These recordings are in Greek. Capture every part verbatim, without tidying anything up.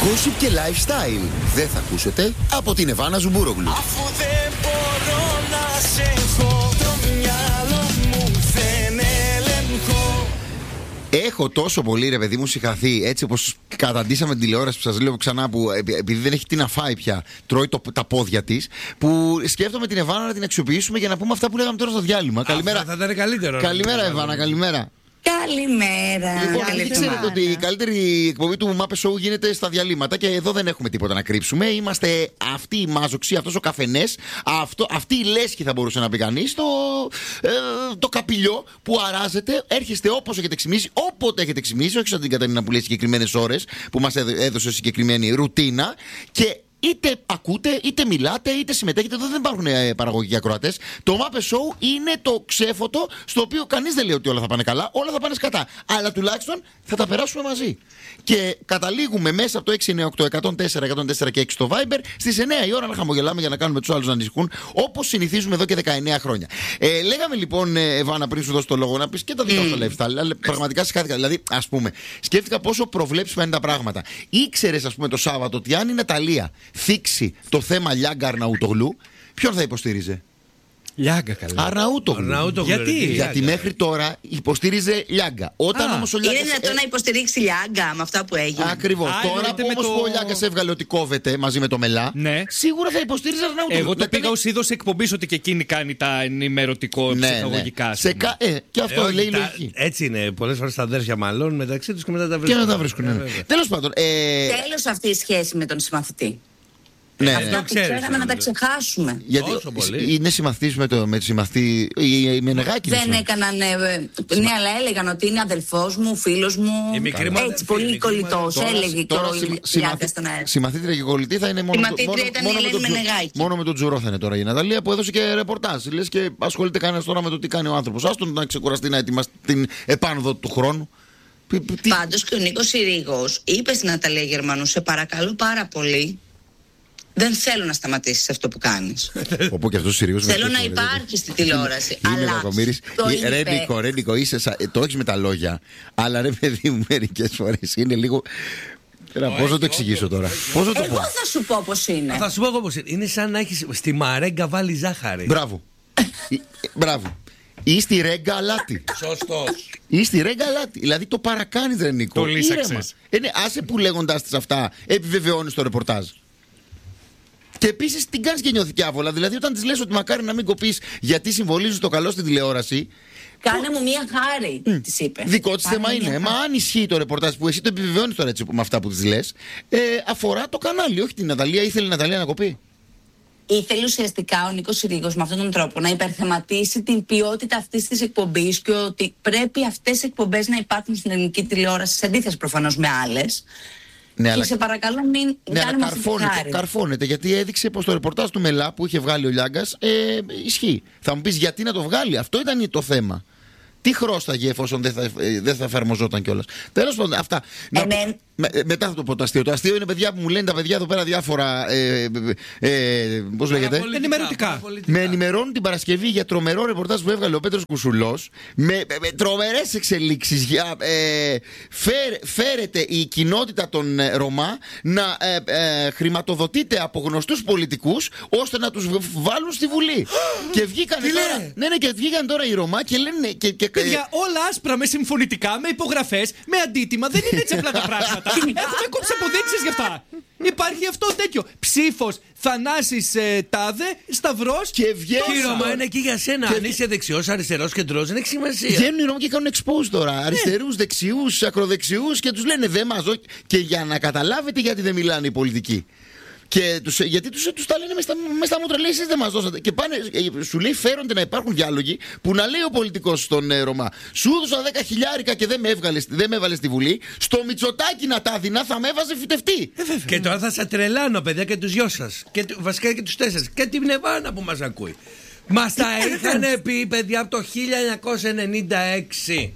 Gossip και lifestyle. Δεν θα ακούσετε από την Εβάνα Ζουμπούροβλου. Αφού δεν μπορώ να σε έχω, το μυαλό μου δεν ελεγχώ. Έχω τόσο πολύ, ρε παιδί μου, συγχαθεί, έτσι όπως καταντήσαμε την τηλεόραση που σας λέω ξανά, που επειδή δεν έχει τι να φάει πια, τρώει το, τα πόδια της, που σκέφτομαι την Εβάνα να την αξιοποιήσουμε για να πούμε αυτά που λέγαμε τώρα στο διάλειμμα. Α, καλημέρα. Θα ήταν καλύτερο. Καλημέρα, Εβάνα, καλημέρα. Καλημέρα. Λοιπόν, καλή ξέρετε εβδομάδα. ότι η καλύτερη εκπομπή του Μάπε Show γίνεται στα διαλύματα και εδώ δεν έχουμε τίποτα να κρύψουμε. Είμαστε αυτή η μάζοξη, αυτός ο καφενές, αυτό, αυτή η λέσχη θα μπορούσε να πει κανείς, το, ε, το καπηλιό που αράζεται. Έρχεστε όπως έχετε ξυμίσει, όποτε έχετε ξυμίσει, όχι σαν την Καταρίνα που λέει συγκεκριμένες ώρες που μας έδωσε συγκεκριμένη ρουτίνα. Και είτε ακούτε, είτε μιλάτε, είτε συμμετέχετε. Εδώ δεν υπάρχουν ε, παραγωγικοί ακροατές. Το Μάπε Show είναι το ξέφωτο στο οποίο κανείς δεν λέει ότι όλα θα πάνε καλά, όλα θα πάνε σκατά. Αλλά τουλάχιστον θα τα περάσουμε μαζί. Και καταλήγουμε μέσα από το έξι εννιά οκτώ εκατόν τέσσερα εκατόν τέσσερα και έξι στο Viber στις εννιά η ώρα να χαμογελάμε για να κάνουμε τους άλλους να ανησυχούν, όπως συνηθίζουμε εδώ και δεκαεννιά χρόνια. Ε, λέγαμε λοιπόν, Εβάνα, πριν σου δώσω το λόγο, να πεις και τα δικά σου lifestyle. Αλλά πραγματικά συγχάθηκα. Δηλαδή, ας πούμε, σκέφτηκα πόσο προβλέψιμα είναι τα πράγματα. Ήξερες, ας πούμε, το Σάββατο ότι αν η Ναταλία θίξει το θέμα Λιάγκα Αρναούτογλου, ποιον θα υποστήριζε? Λιάγκα, καλά. Αρναούτογλου. Γιατί? Γιατί Λιάγκα. μέχρι τώρα υποστήριζε Λιάγκα. Όταν Α, όμως ο Λιάγκας. Είναι δυνατόν να υποστηρίξει Λιάγκα με αυτά που έγινε? Ακριβώς. Α, Τώρα εννοείται που με όμως το- ο Λιάγκας έβγαλε ότι κόβεται μαζί με το Μελά, Ναι. σίγουρα θα υποστήριζε Αρναούτογλου. Εγώ το Δηλαδή, πήγα ως είδος εκπομπής ότι και εκείνη κάνει τα ενημερωτικό ναι, ψυχαγωγικά. ναι. ας Σε πούμε. κα... ε, και αυτό Ε, όχι, λέει τα- λογική. Έτσι είναι. Πολλές φορές τα αδέρφια μάλλον μεταξύ τους και μετά τα Και βρίσκουν. να τα βρίσκουν. Ε, Ναι. βέβαια. Τέλος πάντων. Ε, Τέλος αυτή η σχέση με τον συμμαθητή. ναι, ναι. Αυτά που ξέρεις, ξέραμε να τα νομίζω. ξεχάσουμε. Γιατί Τόσο πολύ. είναι συμμαθής με το, με το συμμαθή. Η, η Μενεγάκη. είναι Δεν συμμαθής. έκαναν. ε, Ναι, αλλά έλεγαν ότι είναι αδελφός μου, φίλος μου. Η μικρή μου Έτσι, αδελφή, η πολύ μικρή μου κολλητός. Τώρα- Έλεγε και τώρα ο συμμα- Λιάγκα συμμαθή- στον αέρα. Συμμαθήτρια και κολλητή θα είναι μόνο, Συμμαθήτρια μόνο, ήταν η μόνο, με Ελένη τον Τζου- Μενεγάκη. μόνο με τον Τζουρό θα είναι τώρα η Ναταλία που έδωσε και ρεπορτάζ. Λες και ασχολείται κανένα τώρα με το τι κάνει ο άνθρωπος. Άστον να ξεκουραστεί να ετοιμάσει την επάνωδο του χρόνου. Π- π- τι- Πάντως και ο Νίκος Συρίγος είπε στην Ναταλία Γερμανού, σε παρακαλώ πάρα πολύ, δεν θέλω να σταματήσεις αυτό που κάνεις. Όπου και αυτός Συρίγος. Θέλω να υπάρχει στη τηλεόραση. Είναι Αλλά κακομοίρης. το Ε, είπε. Ρε Νίκο, ρε Νίκο, είσαι σα- ε, το έχεις με τα λόγια. Αλλά ρε παιδί μου, μερικές φορές είναι λίγο. Έλα, πώς να το εξηγήσω τώρα? Πώς να το πω? Εγώ θα σου πω πώς είναι. Θα σου πω εγώ πώς είναι. Είναι σαν να έχεις στη μαρέγκα βάλει ζάχαρη. Μπράβο. Ε, ε, Μπράβο. Ή στη ρέγγα αλάτι. Σωστός. Ή στη ρέγγα αλάτι. Δηλαδή το παρακάνεις, ρε Νίκο. Το λύσαξες. Ήρεμα. Ε, ναι, άσε που λέγοντας τις αυτά επιβεβαιώνεις το ρεπορτάζ. Και επίσης την κάνεις και νιώθει και άβολα. Δηλαδή όταν της λες ότι μακάρι να μην κοπείς γιατί συμβολίζεις το καλό στην τηλεόραση. Κάνε μου μία χάρη, της είπε. Δικό της Κάνε θέμα μου είναι. μία Μα χάρη. αν ισχύει το ρεπορτάζ που εσύ το επιβεβαιώνεις τώρα έτσι με αυτά που της λες, ε, αφορά το κανάλι, όχι την Ναταλία. Ήθελε η Ναταλία να κοπεί. Ήθελε ουσιαστικά ο Νίκος Συρίγος με αυτόν τον τρόπο να υπερθεματίσει την ποιότητα αυτής της εκπομπής και ότι πρέπει αυτές οι εκπομπές να υπάρχουν στην ελληνική τηλεόραση, σε αντίθεση προφανώς με άλλες. Ναι, Και αλλά... σε παρακαλώ μην Ναι, αλλά κάνουμε αυτή τη καρφώνεται, χάρη. καρφώνεται γιατί έδειξε πως το ρεπορτάζ του Μελά που είχε βγάλει ο Λιάγκας ε, ισχύει. Θα μου πεις γιατί να το βγάλει, αυτό ήταν το θέμα. Τι χρώσταγε εφόσον δεν θα, ε, δεν θα εφαρμοζόταν κιόλας. Τέλος πάντων, αυτά. Να πω- Εμέν- με- ε, μετά θα το πω το αστείο. Το αστείο είναι παιδιά που μου λένε τα παιδιά εδώ πέρα διάφορα. Ε, ε, ε, πώς λέγεται. Ενημερωτικά. Με ενημερώνουν την Παρασκευή για τρομερό ρεπορτάζ που έβγαλε ο Πέτρος Κουσουλός με, με, με τρομερές εξελίξεις. Για, ε, φέρ, φέρεται η κοινότητα των ε, Ρωμά να ε, ε, χρηματοδοτείται από γνωστούς πολιτικούς ώστε να τους β- βάλουν στη Βουλή. Και βγήκαν τώρα, ναι, ναι, και βγήκαν τώρα οι Ρωμά και λένε. Και, και, Παιδιά, όλα άσπρα με συμφωνητικά, με υπογραφές, με αντίτιμα. Δεν είναι έτσι απλά τα πράγματα. Έχουμε κόψει αποδείξεις γι' αυτά. Υπάρχει αυτό τέτοιο. Ψήφος Θανάσης ε, Τάδε, Σταυρός. και βγαίνουν. Η Ρώμα είναι εκεί για σένα. Και- Αν είσαι δεξιός, αριστερός, κεντρός, δεν έχει σημασία. Βγαίνουν οι Ρώμοι και κάνουν expose τώρα. Αριστερούς, δεξιούς, ακροδεξιούς και τους λένε δεν μας. Και για να καταλάβετε γιατί δεν μιλάνε οι πολιτικοί. Και τους, γιατί τους, τους τα λένε μες στα, μες στα μούτρα, λέει εσείς δεν μας δώσατε. Και πάνε, ε, σου λέει φέρονται να υπάρχουν διάλογοι που να λέει ο πολιτικός στον ε, Ρωμά. Σου έδωσα δέκα χιλιάρικα και δεν με, έβγαλες, δεν με έβαλες στη Βουλή. Στο Μητσοτάκι να τα δίνα θα με έβαζε φυτευτή. Και τώρα θα σας τρελάνω, παιδιά, και τους δυο σας. Και, του- βασικά και τους τέσσερις. Και την Εβάνα που μας ακούει. Μας τα είχαν πει, παιδιά, από το χίλια εννιακόσια ενενήντα έξι.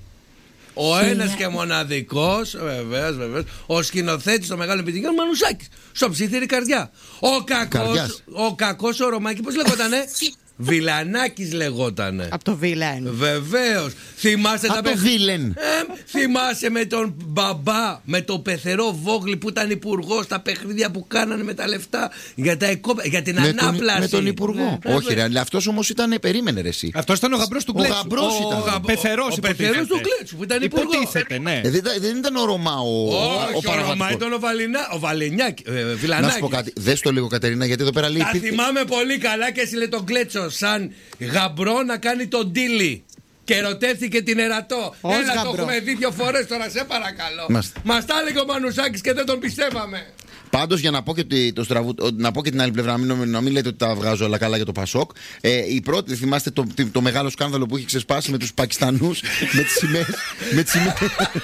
Ο ένας και μοναδικός, βεβαίως, βεβαίως, ο σκηνοθέτης των μεγάλων επιτυχιών, Μανουσάκης. Στο ψήθυρη καρδιά. Ο κακός, Καρδιάς. ο κακός ο Ρωμάκη, πώς λεγότανε. Βιλανάκης λεγότανε. Από το Βίλεν. Βεβαίως. Θυμάσαι Από τα το Βίλεν. Ε, θυμάσαι με τον μπαμπά, με τον πεθερό Βόγλη που ήταν υπουργός, τα παιχνίδια που κάνανε με τα λεφτά για, τα εκό... για την με ανάπλαση. Τον, με τον υπουργό. Ναι, όχι, ρε, αλλά αυτός όμως ήταν. Περίμενε, ρε, εσύ. Αυτό ήταν ο γαμπρός του Ο Κλέτσου. γαμπρός ήταν. Ο πεθερός, Ο πεθερός του Κλέτσου που ήταν υπουργός. Υποτίθεται, ναι. Ε, δεν, ήταν- δεν ήταν ο Ρωμά ο, Όχι, ο ο Ρωμά παραβατικός. ήταν ο, Βαλινά, ο Βαλενιάκη, ε, Να σου Βιλανάκης. πω κάτι. Δες το λίγο, Κατερίνα, γιατί εδώ πέρα λέει. Τα υπήρχε- θυμάμαι πολύ καλά και έστειλε τον Κλέτσο σαν γαμπρό να κάνει τον ντύλι. Και ερωτεύτηκε την Ερατό. Ως Έλα, το γαμπρό. έχουμε δει δύο φορές τώρα, σε παρακαλώ. Μάστε. Μας τα έλεγε ο Μανουσάκης και δεν τον πιστεύαμε. Πάντως, για να πω, και τη- το στραβού, να πω και την άλλη πλευρά, να μην, να μην λέτε ότι τα βγάζω όλα καλά για το Πασόκ. Ε, η πρώτη, θυμάστε το, το, το μεγάλο σκάνδαλο που είχε ξεσπάσει με τους Πακιστανούς με τις σημαίες. με τις σημαίες.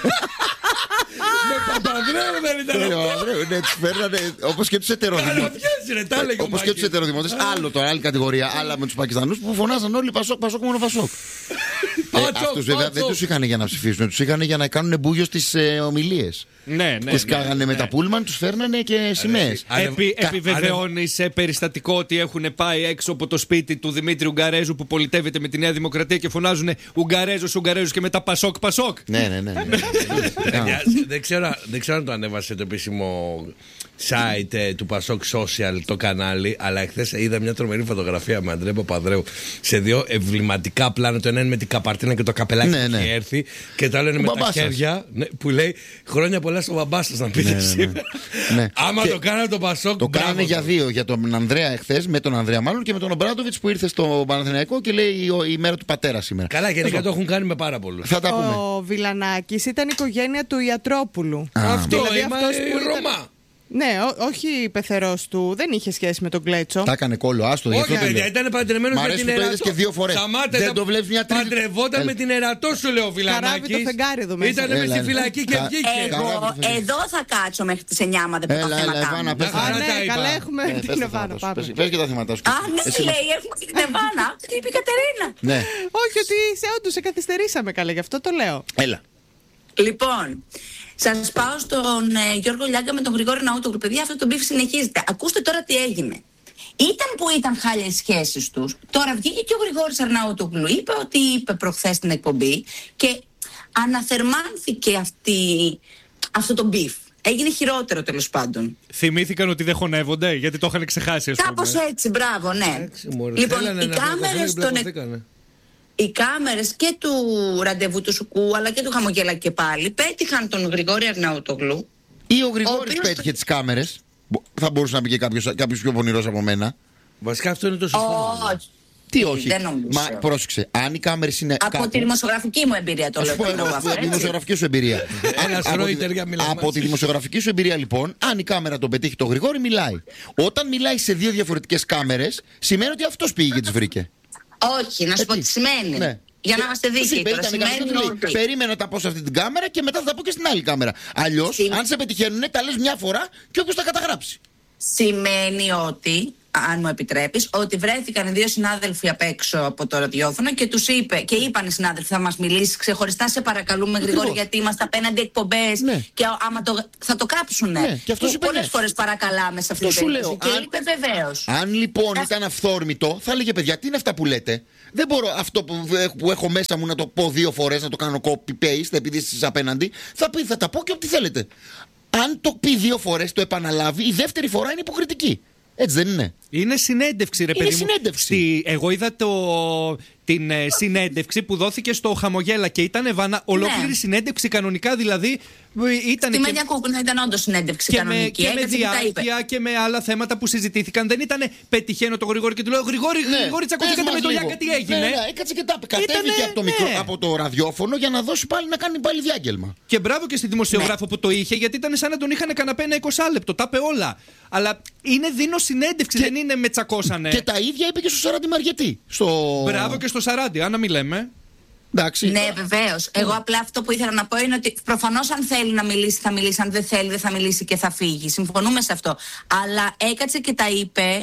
Με Παπανδρέου δεν ήταν Ε, αυτό. Παπανδρέου, ναι, τους φέρνανε όπως και τους ετεροδημότες. Καλοπιές ρε, τα έλεγε ο Όπως και Μάκης. τους ετεροδημότες, άλλο τώρα, άλλη κατηγορία. Άλλα με τους Πακιστανούς που φωνάζαν όλοι Πασόκ, Πασόκ, μόνο Πασόκ. Ε, Πάτσο, Αυτούς βέβαια πάτσο. δεν τους είχαν για να ψηφίσουν, τους είχαν για να κάνουν μπούγιο στις ε, ομιλίες. Ναι, ναι. Τις ναι. κάγανε με τα πούλμαν, τους φέρνανε και σημαίες. Ανεβ- Επι, κα- επιβεβαιώνει σε περιστατικό ότι έχουν πάει έξω από το σπίτι του Δημήτρη Ουγγαρέζου που πολιτεύεται με τη Νέα Δημοκρατία και φωνάζουν Ουγγαρέζος, Ουγγαρέζος και μετά Πασόκ, Πασόκ. Ναι, ναι, ναι. Παιδιά, δεν ξέρω, δεν ξέρω αν το ανέβασε το επίσημο site ε, του Πασόκ Social το κανάλι, αλλά εχθές είδα μια τρομερή φωτογραφία με Αντρέα Παπανδρέου σε δύο εμβληματικά πλάνα. Το ένα είναι με την καπαρτίνα και το καπελάκι Ναι, που ναι. έχει έρθει, και το άλλο είναι Ο με τα μπαμπάς σας. χέρια, ναι, που λέει χρόνια πολλά στο μπαμπά σας να πείτε Ναι, ναι, ναι. σήμερα. Ναι. Άμα Και το κάνανε το Πασόκ, Το μπράβο κάνανε για του. δύο. Για τον Ανδρέα εχθές, με τον Ανδρέα μάλλον, και με τον Ομπράντοβιτς που ήρθε στο Παναθηναϊκό και λέει η, η μέρα του πατέρα σήμερα. Καλά, γενικά το έχουν κάνει με πάρα πολλούς. Θα τα πούμε. Ο Βιλανάκης ήταν οικογένεια του Ιατρόπουλου. Αυτό Δηλαδή είμαι αυτός που η ήταν- Ρωμά. Ναι, ό- όχι πεθερός του, δεν είχε σχέση με τον Κλέτσο. Τα έκανε κόλλο, άστο. γι' Όχι, αυτό το παιδιά, λέω. ήταν παντρεμένο Μ' με αρέσει την που το Ερατό. είδες και δύο φορές. Σταμάτε, Δεν τα- το βλέπεις μια τρίτη. Παντρευόταν Έλα. με την Ερατό, σου λέω, Βιλανάκη. Καράβι το φεγγάρι εδώ μέσα. Ήταν Έλα, με στη έλα. φυλακή και Κα- βγήκε. Καράβι Εγώ το φεγγάρι. εδώ θα κάτσω μέχρι τις εννιά άμα δεν πω Έλα, τα έλα, θέματα Εβάνα, μου. πες Α, τα. Α, τα ναι, είπα. καλά έχουμε Ε, πες την τα Εβάνα. θέματα σου. Πάμε. Πες- Πες και τα θέματα σου. Α, ναι, Εσύ μας- λέει, έχουμε και την Εβάνα. Τι είπε η Κατερίνα. Ναι, Όχι, ότι σε όντως σε καθυστερήσαμε καλά, γι' αυτό το λέω. έλα. Λοιπόν, σας πάω στον ε, Γιώργο Λιάγκα με τον Γρηγόρη Ναούτογλου. Παιδιά, αυτό το μπιφ συνεχίζεται. Ακούστε τώρα τι έγινε. Ήταν που ήταν χάλια οι σχέσεις τους. Τώρα βγήκε και ο Γρηγόρης Αρναούτογλου. Είπε ότι είπε προχθές στην εκπομπή και αναθερμάνθηκε αυτή, αυτό το μπιφ. Έγινε χειρότερο τέλος πάντων. Θυμήθηκαν ότι δεν χωνεύονται γιατί το είχαν ξεχάσει, ας πούμε. Κάπως έτσι, μπράβο, ναι. Εντάξει, μωρέ, Λοιπόν, θέλανε οι να πλακωθούν κάμερες και των πλακωθήκανε. οι κάμερες και του ραντεβού του Σουκού αλλά και του Χαμογέλα και πάλι πέτυχαν τον Γρηγόρη Αρναούτογλου. Ή ο Ο Γρηγόρης οποίος- πέτυχε τις κάμερες. Μπο- Θα μπορούσε να πει και κάποιος, κάποιος πιο πονηρός από μένα. Βασικά αυτό είναι το σωστό. Όχι. Τι όχι. Δεν νομίζω. Μα πρόσεξε, αν οι κάμερες είναι. Από κάπου- τη δημοσιογραφική μου εμπειρία το Θα λέω. σου πω πριν εγώ, από από αυτό, τη έτσι. δημοσιογραφική σου εμπειρία. Ένας Από Ρόιτερ τη- για μιλάμε Από μαζί. τη δημοσιογραφική σου εμπειρία, λοιπόν, αν η κάμερα τον πετύχει το Γρηγόρη, μιλάει. Όταν μιλάει σε δύο διαφορετικές κάμερες, σημαίνει ότι αυτός πήγε και τις βρήκε. Όχι, να σου πω τι σημαίνει. Ναι. Για να είμαστε Τους δίκαιοι είπε, τώρα. ήταν κάποιος Σημαίνει που λέει, ότι περίμενα να τα πω σε αυτή την κάμερα και μετά θα τα πω και στην άλλη κάμερα. Αλλιώς, Συ- αν σε πετυχαίνουν, τα λες μια φορά και όποιος τα καταγράψει. σημαίνει ότι, αν μου επιτρέπεις, ότι βρέθηκαν οι δύο συνάδελφοι απ' έξω από το ραδιόφωνο και τους είπε, και είπαν οι συνάδελφοι, θα μας μιλήσεις ξεχωριστά, σε παρακαλούμε Γρηγόρη, Ακριβώς. γιατί είμαστε απέναντι εκπομπές Ναι. και άμα το, θα το κάψουνε. Ναι, και αυτός είπε Πολλές ναι. φορές παρακαλάμε σε αυτή Αυτό την σου περίπτωση. λέω, Και αν- είπε βεβαίως. Αν λοιπόν Ας- ήταν αυθόρμητο, θα έλεγε παιδιά, τι είναι αυτά που λέτε. Δεν μπορώ αυτό που, που έχω μέσα μου να το πω δύο φορές, να το κάνω copy-paste επειδή εσείς απέναντι. Θα πει, θα τα πω και ό,τι θέλετε. Αν το πει δύο φορές, το επαναλάβει, η δεύτερη φορά είναι υποκριτική. Έτσι δεν είναι? Είναι συνέντευξη, ρε Είναι παιδί μου. συνέντευξη. Στη- εγώ είδα το, την ε, συνέντευξη που δόθηκε στο Χαμογέλα και ήταν Εβάνα, ολόκληρη Ναι. συνέντευξη κανονικά, δηλαδή ε, ήταν Τη και, Μανιά Κούκουνα ήταν όντως συνέντευξη και με, κανονική. και με έκατσε και τα είπε. διάρκεια και με άλλα θέματα που συζητήθηκαν. Δεν ήταν πετυχαίνω το Γρηγόρη και του λέω Γρηγόρη, Γρηγόρη τσακωθήκατε πες με το μας Λιάκα, λίγο. τι έγινε. Ναι, ναι, έκατσε και τα είπε. Κατέβηκε από, το ναι. μικρό, από το ραδιόφωνο για να δώσει πάλι να κάνει πάλι διάγγελμα. Και μπράβο και στη δημοσιογράφο που το είχε, γιατί ήταν σαν να τον είχαν καναπέ ένα είκοσι λεπτό. Τα είπε όλα. Αλλά είναι δίνω συνέντευξη, Και- δεν είναι με τσακώσανε. Και τα ίδια είπε και στο Σαράντι Μαριετή. Στο... Μπράβο και στο Σαράντι, αν να μην λέμε. Εντάξει. Ναι, βεβαίω. Εγώ απλά αυτό που ήθελα να πω είναι ότι προφανώς αν θέλει να μιλήσει, θα μιλήσει. Αν δεν θέλει, δεν θα μιλήσει και θα φύγει. Συμφωνούμε σε αυτό. Αλλά έκατσε και τα είπε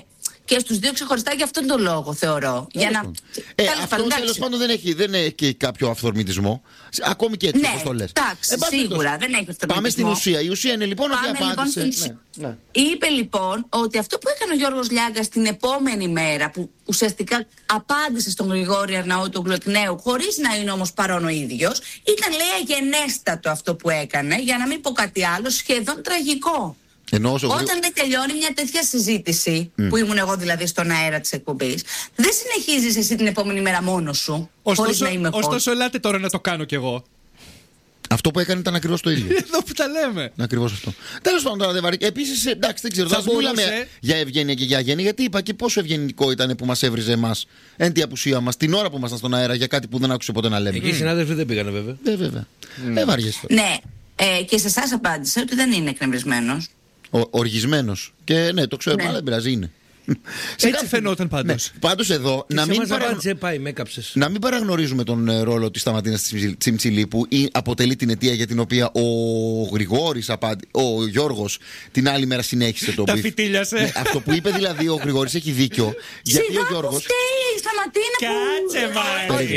και στους δύο ξεχωριστά για αυτόν τον λόγο, θεωρώ. Για να... Ε, αυτό τέλος πάντων δεν έχει, δεν έχει κάποιο αυθορμητισμό. Ακόμη και έτσι, ναι, όπως το λες. Εντάξει, ε, σίγουρα δεν έχει αυθορμητισμό. Πάμε στην ουσία. Η ουσία είναι λοιπόν Πάμε, ότι απάντησε. Λοιπόν, στην... ναι, ναι. Είπε λοιπόν ότι αυτό που έκανε ο Γιώργος Λιάγκας την επόμενη μέρα, που ουσιαστικά απάντησε στον Γρηγόρη Αρναούτογλου εκ νέου, χωρίς να είναι όμως παρόν ο ίδιος, ήταν, λέει, αγενέστατο αυτό που έκανε, για να μην πω κάτι άλλο, σχεδόν τραγικό. Ενώ όσο... Όταν δεν τελειώνει μια τέτοια συζήτηση, mm. που ήμουν εγώ δηλαδή στον αέρα της εκπομπής, δεν συνεχίζεις εσύ την επόμενη μέρα μόνος σου. Ωστόσο, να είμαι ωστόσο ελάτε τώρα να το κάνω κι εγώ. Αυτό που έκανε ήταν ακριβώς το ίδιο. Εδώ που τα λέμε. Ακριβώς αυτό. Τέλος πάντων, τώρα δεν βαρύ. Επίσης, εντάξει, δεν ξέρω. Θα μιλάμε για ευγένεια και για αγένεια, γιατί είπα και πόσο ευγενικό ήταν που μας έβριζε εμάς εν τη απουσία μας την ώρα που ήμασταν στον αέρα για κάτι που δεν άκουσε ποτέ να λέμε. Εκεί οι συνάδελφοι δεν πήγανε βέβαια. Ε, βέβαια. Mm. Δεν βαριέσαι. Ναι, ε, και σε εσάς απάντησε ότι δεν είναι εκνευρισμένος. Οργισμένος. Και ναι, το ξέρω, ναι. Αλλά δεν πειράζει, είναι. Έτσι φαινόταν πάντως. Ναι. Πάντως εδώ να μην, παρα... πάει, να μην παραγνωρίζουμε τον ε, ρόλο της Σταματίνας Τσιμτσιλή, που αποτελεί την αιτία για την οποία ο Γρηγόρης, απάντη... ο Γιώργος την άλλη μέρα συνέχισε το τα μπιφ. φιτίλιασε. Ναι, αυτό που είπε δηλαδή ο Γρηγόρης έχει δίκιο. Γιατί ο Γιώργος. Σταματίνα που... Κάτσε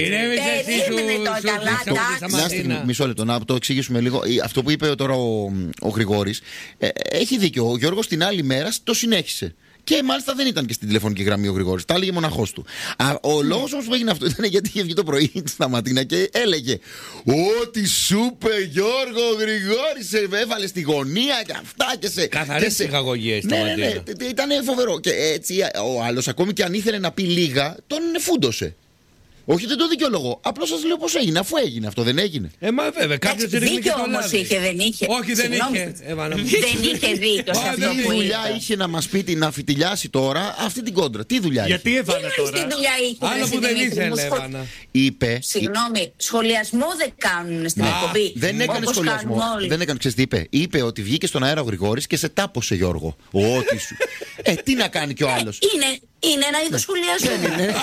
βάρε. Μισό λεπτό, να το εξηγήσουμε λίγο. Αυτό που είπε τώρα ο, ο Γρηγόρης ε, έχει δίκιο. Ο Γιώργος την άλλη μέρα το συνέχισε. Και μάλιστα δεν ήταν και στην τηλεφωνική γραμμή ο Γρηγόρης. Τα έλεγε μοναχός του. Α, ο λόγος όμως που έγινε αυτό ήταν γιατί είχε βγει το πρωί στη Σταματίνα και έλεγε: Ό,τι σου είπε Γιώργο Γρηγόρης, σε έβαλε στη γωνία και αυτά και σε. Καθαρή ψυχαγωγία η Σταματίνα. Ναι, ναι, ναι, ήταν φοβερό. Και έτσι ο άλλος, ακόμη και αν ήθελε να πει λίγα, τον φούντωσε. Όχι, δεν το δικαιολογώ. Απλώς σας λέω πώς έγινε, αφού έγινε αυτό, δεν έγινε. Ε, μα βέβαια, κάποιος δεν είχε. Δίκιο όμως είχε, δεν είχε. Όχι, δεν είχε. Δεν είχε δίκιο σε αυτό Τι που δουλειά είπε. είχε να μας πει, να φιτιλιάσει τώρα αυτή την κόντρα. Τι δουλειά είχε. Γιατί Εβάνα τώρα. Τι δουλειά είχε. Άλλο που δεν ήθελε, Εβάνα. Είπε. Συγγνώμη, σχολιασμό δεν κάνουν στην εκπομπή. Δεν έκανε σχολιασμό. Δεν έκανε, ξέρεις τι είπε. Είπε ότι βγήκε στον αέρα ο Γρηγόρης και σε τάπωσε, Γιώργο. Ό,τι σου. Ε, τι να κάνει κι ο άλλος. Είναι. Είναι ένα είδος σχολιασμού.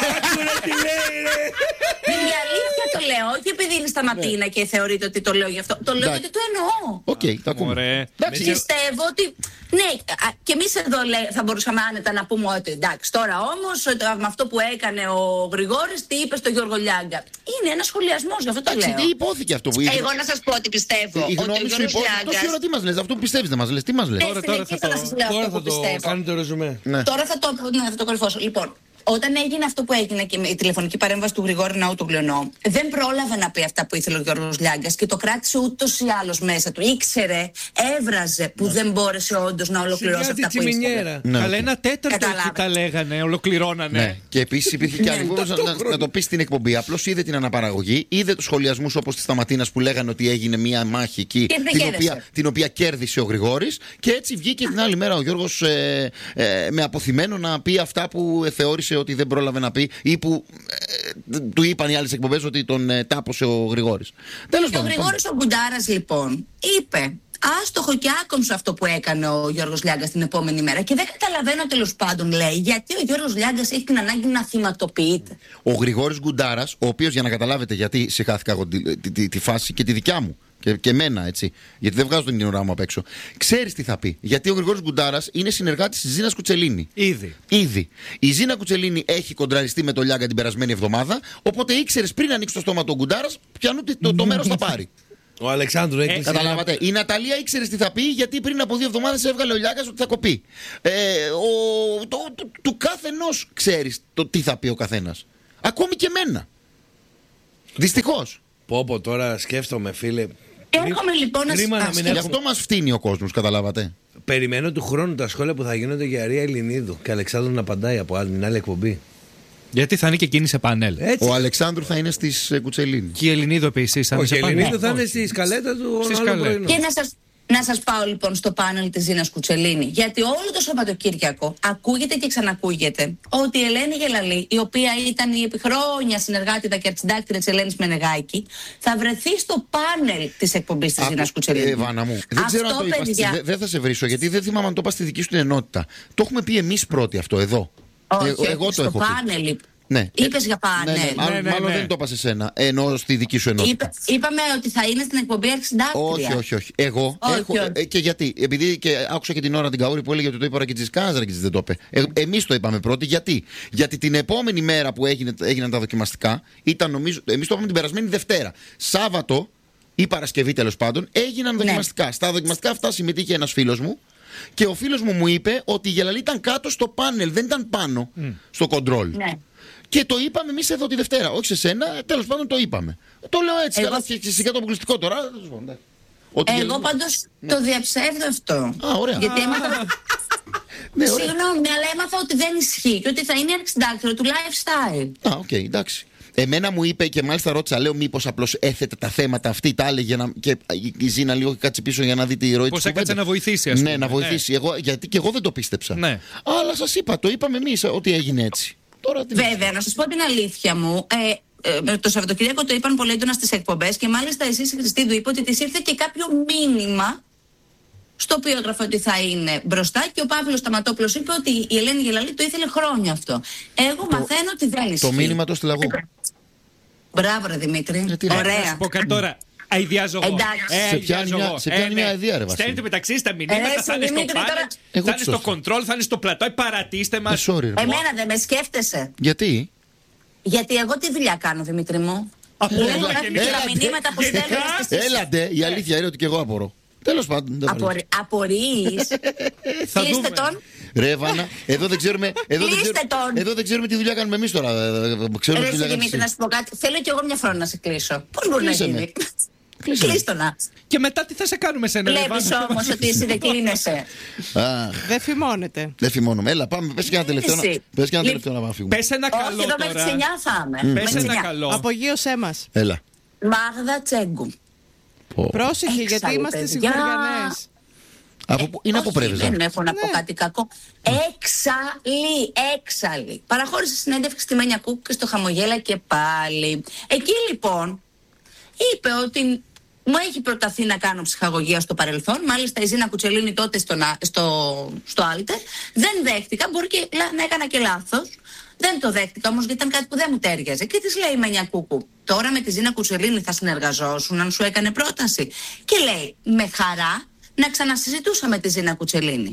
Η αλήθεια το λέω, όχι επειδή είναι Σταματίνα και θεωρείτε ότι το λέω γι' αυτό. Το λέω γιατί το εννοώ. Οκ, τα ακούμε. Πιστεύω ότι. Ναι, και εμείς εδώ θα μπορούσαμε άνετα να πούμε ότι εντάξει, τώρα όμως με αυτό που έκανε ο Γρηγόρης, τι είπε στο Γιώργο Λιάγκα. Είναι ένα σχολιασμός, γι' αυτό το λέω. Τι υπόθηκε αυτό που είπε. Εγώ να σας πω ότι πιστεύω. Η γνώμη σου υπόθηκε. Τόση ώρα τι μας λες, αυτό που πιστεύεις δεν μας λες, τι μας λες. Τώρα θα το κάνετε ρεζουμέ. Τώρα θα το κορυφώσω. Λοιπόν, όταν έγινε αυτό που έγινε και με η τηλεφωνική παρέμβαση του Γρηγόρη Ναούτογλου, δεν πρόλαβε να πει αυτά που ήθελε ο Γιώργος Λιάγκας και το κράτησε ούτως ή άλλως μέσα του. Ήξερε, έβραζε που ναι. δεν μπόρεσε όντως να ολοκληρώσει αυτά που ήθελε. Ναι. Αλλά ένα τέταρτο εκεί τα λέγανε, ολοκληρώνανε. Ναι. Και επίσης υπήρχε και άλλο να, να, να το πει στην εκπομπή. Απλώς είδε την αναπαραγωγή, είδε τους σχολιασμούς όπως τη Σταματίνας που λέγανε ότι έγινε μια μάχη εκεί, την οποία, την οποία κέρδισε ο Γρηγόρης, και έτσι βγήκε την άλλη μέρα ο Γιώργος ε, ε, με αποθυμένο να πει αυτά που θεώρησε ότι δεν πρόλαβε να πει ή που ε, του είπαν οι άλλες εκπομπές ότι τον ε, τάπωσε ο Γρηγόρης. Τέλος πάντων. Ο Γρηγόρης ο Γκουντάρας λοιπόν είπε άστοχο και άκομψο αυτό που έκανε ο Γιώργος Λιάγκας την επόμενη μέρα και δεν καταλαβαίνω τέλος πάντων, λέει, γιατί ο Γιώργος Λιάγκας έχει την ανάγκη να θυματοποιείται. Ο Γρηγόρης Γκουντάρας, ο οποίος, για να καταλάβετε γιατί συχάθηκα εγώ τη, τη, τη, τη φάση και τη δικιά μου και, και εμένα, έτσι, γιατί δεν βγάζω την ουρά μου απ' έξω, ξέρεις τι θα πει. Γιατί ο Γρηγόρης Γκουντάρας είναι συνεργάτης της Ζήνας Κουτσελίνη. Ήδη. Ήδη. Η Ζήνα Κουτσελίνη έχει κοντραριστεί με τον Λιάγκα την περασμένη εβδομάδα, οπότε ήξερες πριν ανοίξει το στόμα του Γκουντάρας, ποιανού το, το μέρος θα πάρει. Ο Αλεξάνδρου έκλεισε. Ε, καταλάβατε. Η Ναταλία ήξερε τι θα πει, γιατί πριν από δύο εβδομάδες έβγαλε ο Λιάγκας ότι θα κοπεί. Ε, ο, το, το, το, του καθενός ξέρεις το τι θα πει ο καθένας. Ακόμη και εμένα. Δυστυχώς. Πω πω, τώρα σκέφτομαι, φίλε. Έρχομαι λοιπόν να σας Γι' αυτό μας φτύνει ο κόσμος, καταλάβατε. Περιμένω του χρόνου τα σχόλια που θα γίνονται για Αρία Ελληνίδου και Αλεξάνδρου να απαντάει από άλλη, την άλλη εκπομπή. Γιατί θα είναι και εκείνη σε πάνελ. Έτσι. Ο Αλεξάνδρου θα είναι στις Κουτσελίνη. Και η Ελληνίδου επίσης θα είναι σε πάνελ. Ο Ελληνίδου θα είναι στη σκαλέτα του. Και να σας, να σας πάω λοιπόν στο πάνελ της Ζήνας Κουτσελίνη. Γιατί όλο το Σαββατοκύριακο ακούγεται και ξανακούγεται ότι η Ελένη Γελαλή, η οποία ήταν η επιχρόνια συνεργάτηδα και αρχισυντάκτρια της Ελένης Μενεγάκη, θα βρεθεί στο πάνελ της εκπομπής της Ζήνας Κουτσελίνη. Εβάνα μου, δεν ξέρω αν το είπα. Δεν δε θα σε βρίσω, γιατί δεν θυμάμαι αν το είπα στη δική σου την ενότητα. Το έχουμε πει εμείς πρώτοι αυτό εδώ. Όχι, ε, εγώ στο το έχω πάνελ. πει. Ναι. Είπες για πάνελ. Ναι, ναι, μάλλον, ναι, ναι, μάλλον ναι. δεν το είπα σε σένα. Ενώ στη δική σου ενότητα. Είπε, είπαμε ότι θα είναι στην εκπομπή Αρχισυντάκτρια. Όχι, όχι, όχι. Εγώ Όχι, έχω. όχι. Ε, και γιατί. Επειδή και άκουσα και την ώρα την Καούρη που έλεγε ότι το είπε ο Ρακιτζής. Κανένας Ρακιτζής δεν το είπε. Ε, Εμείς το είπαμε πρώτοι. Γιατί. Γιατί την επόμενη μέρα που έγινε, έγιναν τα δοκιμαστικά, ήταν νομίζω. Εμείς το είπαμε την περασμένη Δευτέρα. Σάββατο ή Παρασκευή τέλος πάντων, έγιναν δοκιμαστικά. Στα δοκιμαστικά αυτά συμμετείχε ένας φίλος μου. Και ο φίλος μου μου είπε ότι η Γελαλή ήταν κάτω στο πάνελ, δεν ήταν πάνω mm. στο κοντρόλ. Ναι. Και το είπαμε εμείς εδώ τη Δευτέρα. Όχι σε σένα, τέλος πάντων το είπαμε. Το λέω έτσι, Εγώ... καλά, και σιγά το αποκλειστικό τώρα. Ότι Εγώ γελ... πάντως ναι. το διαψεύδω αυτό. Α, ωραία. Γιατί έμαθα. Ναι, ωραία. Συγγνώμη, αλλά έμαθα ότι δεν ισχύει και ότι θα είναι αρχισυντάκτρια του lifestyle. Α, οκ, okay, εντάξει. Εμένα μου είπε και μάλιστα ρώτησα, λέω, μήπως απλώς έθετε τα θέματα αυτή, τα έλεγε να... και η Ζήνα λίγο κάτσε πίσω για να δει τη ροή της. Πώς έκατσε να βοηθήσει, ας πούμε. Ναι, να βοηθήσει. Ναι. Εγώ, γιατί και εγώ δεν το πίστεψα. Ναι. Αλλά σας είπα, το είπαμε εμείς ότι έγινε έτσι. Τώρα, τι Βέβαια, να σας πω την αλήθεια μου. Ε, ε, το Σαββατοκύριακο το είπαν πολύ έντονα στις εκπομπές και μάλιστα εσείς η Χριστίδου είπε ότι της ήρθε και κάποιο μήνυμα στο οποίο έγραφε ότι θα είναι μπροστά και ο Παύλος Σταματόπουλος είπε ότι η Ελένη Γελαλή το ήθελε χρόνια αυτό. Εγώ το, μαθαίνω ότι δεν ισχύει. Το μήνυμα το στείλα εγώ. Μπράβο ρε Δημήτρη. Ε, Ωραία. Να σου πω κάτι τώρα. Αηδιάζω εγώ. Εντάξει. Ε, Σε πιάνει μια, σε πιάνει μια αηδία, ρε Βασίλη. Στέλνετε μεταξύ στα μηνύματα, Ε, θα είναι στο Δημήτρη, πάνελ, τώρα- Εγώ θα είναι τους στο το κοντρόλ, θα είναι στο πλατό. Ε, Παρατήστε Ε, μας. sorry, ρε. Εμένα δεν με σκέφτεσαι. Γιατί? Γιατί εγώ τι δουλειά κάνω, Δημήτρη μου. Από Λέω όλα γράφει γενικά. και τα μηνύματα που Γενικά. στέλνω στις Έλαντε, η αλήθεια είναι ότι και εγώ απορώ. Τέλος πάντων. δεν θα λέω. Απορ... Απορείς. Θα Κλείστε δούμε. τον. Ρε Βάνα, εδώ δεν ξέρουμε, εδώ δεν Κλείστε ξέρουμε, τον. εδώ δεν ξέρουμε τι δουλειά κάνουμε εμείς τώρα. ε, ε, Ξέρουμε Ρε τι δουλειά εσύ, κάνεις Δημήτρη, να εσύ. σου πω κάτι. Θέλω κι εγώ μια φορά να σε κλείσω. Πώς μπορεί να Κλείσε με. γίνει. Κλείσε με. Κλείστο να. Και μετά τι θα σε κάνουμε σένα, ρε Βλέπεις Βάνα? όμως ότι εσύ δεν κλείνεσαι. Αχ, Δεν φημώνεται. δεν φημώνομαι. Έλα, πάμε. Πες και ένα τελευταίο, να- Εσύ. πες και ένα Λοιπόν, τελευταίο να πάμε να φύγουμε. Πες ένα Όχι, καλό εδώ μέχρι τις τώρα. εννιά θα είμαι. Πες Μέχρι τις ένα εννιά. καλό. Απογείωσέ μας. Έλα. Μάγδα Τσέγκου. Πω. Πρόσεχε, γιατί Έξαλλη, είμαστε παιδιά. σιγουριανές. Από πού- είναι από Όχι, Πρέβεζα. δεν έχω να πω Ναι. κάτι κακό. Έξαλλη, έξαλλη. Παραχώρησε συνέντευξη στη Μένια Κούκ και στο Χαμογέλα και πάλι. Εκεί λοιπόν είπε ότι μου έχει προταθεί να κάνω ψυχαγωγία στο παρελθόν. Μάλιστα η Ζήνα Κουτσελίνη τότε στο, στο, στο Άλτερ. Δεν δέχτηκα, μπορεί και λα- να έκανα και λάθος. Δεν το δέχτηκα όμως γιατί ήταν κάτι που δεν μου τέριαζε. Και της λέει η Μένια Κούκου, τώρα με τη Ζήνα Κουτσελίνη θα συνεργαζόσουν αν σου έκανε πρόταση. Και λέει, με χαρά να ξανασυζητούσαμε τη Ζήνα Κουτσελίνη.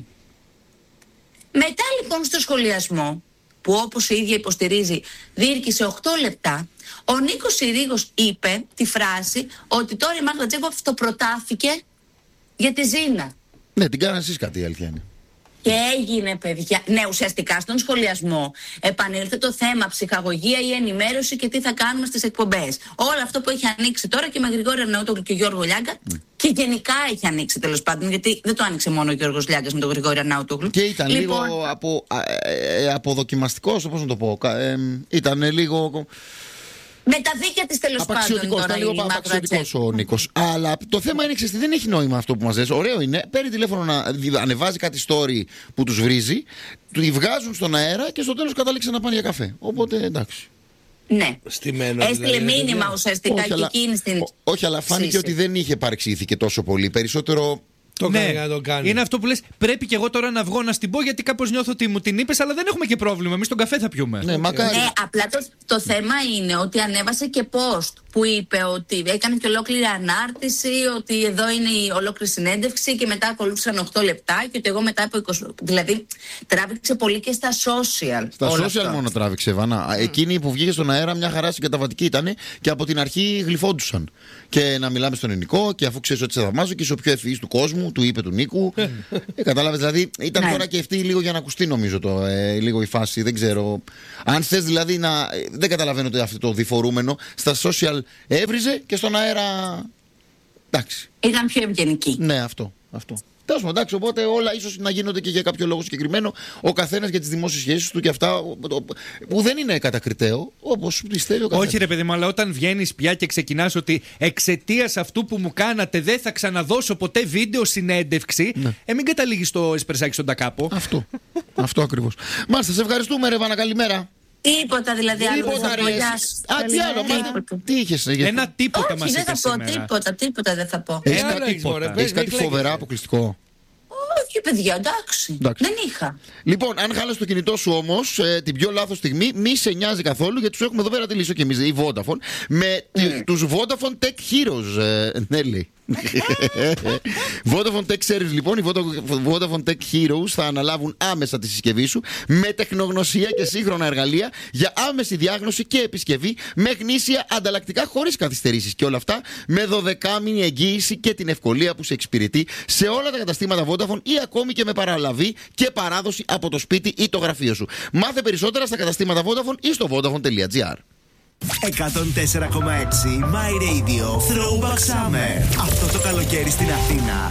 Μετά λοιπόν στο σχολιασμό, που όπως η ίδια υποστηρίζει διήρκησε οκτώ λεπτά, ο Νίκος Συρίγος είπε τη φράση ότι τώρα η Μάγδα Τσέγκου αυτοπροτάθηκε για τη Ζήνα. Ναι, την κάνανε εσείς κάτι, η αλήθεια είναι. Και έγινε, παιδιά. Ναι, ουσιαστικά στον σχολιασμό επανήλθε το θέμα ψυχαγωγία ή ενημέρωση και τι θα κάνουμε στις εκπομπές. Όλο αυτό που έχει ανοίξει τώρα και με Γρηγόρη Αρναούτογλου και Γιώργο Λιάγκα. Mm. Και γενικά έχει ανοίξει τέλος πάντων, γιατί δεν το άνοιξε μόνο ο Γιώργος Λιάγκας με τον Γρηγόρη Αρναούτογλου. Και ήταν Λοιπόν, λίγο απο, ε, ε, αποδοκιμαστικός, πώς να το πω. κα- Ε, ήταν λίγο. με τα δίκαια της τέλος πάντων Απαξιωτικός, τώρα ήταν η λίγο Μάγδα απαξιωτικός Τσέγκου. ο Νίκος. Αλλά το θέμα είναι ξέρεις τι, δεν έχει νόημα αυτό που μας λες. Ωραίο είναι, παίρνει τηλέφωνο να δι- ανεβάζει κάτι story που τους βρίζει, τη βγάζουν στον αέρα και στο τέλος κατάληξε να πάνε για καφέ. Οπότε εντάξει. Ναι. Στημένο, Έστειλε δηλαδή, μήνυμα παιδιά. ουσιαστικά και αλλά, εκείνη στην. ό- όχι, αλλά φάνηκε ψήση. ότι δεν είχε παρεξηγηθεί τόσο πολύ. Περισσότερο. Το Ναι, κάνει να το κάνει. είναι αυτό που λες. Πρέπει και εγώ τώρα να βγω να στην πω γιατί κάπως νιώθω ότι μου την είπες, αλλά δεν έχουμε και πρόβλημα. Εμείς τον καφέ θα πιούμε. Ναι, μακάρι. Ναι, απλά το, το θέμα είναι ότι ανέβασε και post που είπε ότι έκανε και ολόκληρη ανάρτηση, ότι εδώ είναι η ολόκληρη συνέντευξη και μετά ακολούθησαν οκτώ λεπτά και ότι εγώ μετά από είκοσι. Δηλαδή τράβηξε πολύ και στα social. Στα όλο social αυτό. μόνο τράβηξε, Βάνα. Εκείνη που βγήκε στον αέρα, μια χαρά συγκαταβατική ήταν και από την αρχή γλυφόντουσαν. Και να μιλάμε στον ελληνικό, και αφού ξέρει ότι σε θαυμάζω και είσαι ο πιο ευφυής του κόσμου, του είπε του Νίκου. ε, Κατάλαβε, δηλαδή ήταν Ναι. τώρα και αυτή λίγο για να ακουστεί, νομίζω το, ε, λίγο η φάση. Δεν ξέρω. Αν θε δηλαδή να. ε, Δεν καταλαβαίνω το, αυτό το διφορούμενο. Στα social έβριζε και στον αέρα. Εντάξει. Ήταν πιο ευγενική. Ναι, αυτό. αυτό. Τέλος πάντων, εντάξει, οπότε όλα ίσως να γίνονται και για κάποιο λόγο συγκεκριμένο. Ο καθένας για τις δημόσιες σχέσεις του και αυτά ο- ο- που δεν είναι κατακριτέο, όπως πιστεύει ο καθένας. Όχι, ρε παιδί μου, αλλά όταν βγαίνεις πια και ξεκινάς ότι εξαιτίας αυτού που μου κάνατε δεν θα ξαναδώσω ποτέ βίντεο συνέντευξη, Ναι. ε, μην καταλήγεις στο εσπρεσάκι στον τακάπο. Αυτό. Αυτό ακριβώς. Μάλιστα, σε ευχαριστούμε, ρε Βάνα, καλημέρα. Τίποτα δηλαδή άλλο. δεν Τίποτα, θα ρε. πω, γεια σας. Α, τι άλλο, Τίποτα. μα, τι είχες. γιατί- Ένα τίποτα Όχι, μας δεν θα είπες πω σήμερα. τίποτα, τίποτα δεν θα πω. Έχεις Ε, κάτι, άλλαξε, μωρέ, τίποτα. πες, έχεις κάτι μην φοβερά κλαίγεσαι. αποκλειστικό. Όχι, Όχι, παιδιά, εντάξει. Εντάξει. Δεν είχα. Λοιπόν, αν χάλασε το κινητό σου όμως ε, την πιο λάθος στιγμή, μη σε νοιάζει καθόλου, γιατί σου έχουμε εδώ πέρα τη λύση και εμείς, η Vodafone, με mm. τους Vodafone Tech Heroes, ε, Νέλη. Vodafone Tech Service, λοιπόν, οι Vodafone Tech Heroes θα αναλάβουν άμεσα τη συσκευή σου με τεχνογνωσία και σύγχρονα εργαλεία για άμεση διάγνωση και επισκευή με γνήσια ανταλλακτικά χωρίς καθυστερήσεις. Και όλα αυτά με δωδεκάμηνη εγγύηση και την ευκολία που σε εξυπηρετεί σε όλα τα καταστήματα Vodafone ή ακόμη και με παραλαβή και παράδοση από το σπίτι ή το γραφείο σου. Μάθε περισσότερα στα καταστήματα Vodafone ή στο vodafone τελεία gr. εκατόν τέσσερα κόμμα έξι My Radio Throwback Summer. Αυτό το καλοκαίρι στην Αθήνα